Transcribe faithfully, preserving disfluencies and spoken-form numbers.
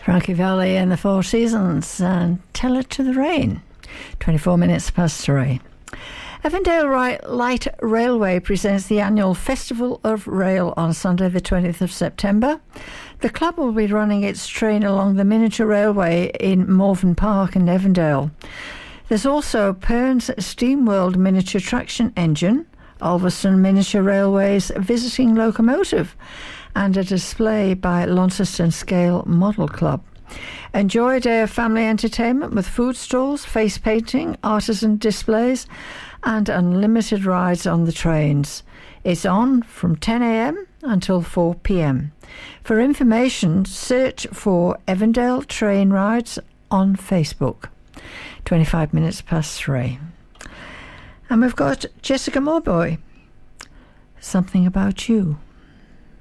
Frankie Valli and the Four Seasons and Tell It to the Rain. twenty-four minutes past three. Avondale Light Railway presents the annual Festival of Rail on Sunday the twentieth of September. The club will be running its train along the miniature railway in Morven Park in Avondale. There's also Perns Steam World miniature traction engine, Ulverston Miniature Railway's visiting locomotive, and a display by Launceston Scale Model Club. Enjoy a day of family entertainment with food stalls, face painting, artisan displays, and unlimited rides on the trains. It's on from ten a.m. until four p.m. For information, search for Avondale Train Rides on Facebook. twenty-five minutes past three. And we've got Jessica Mauboy. Something About You.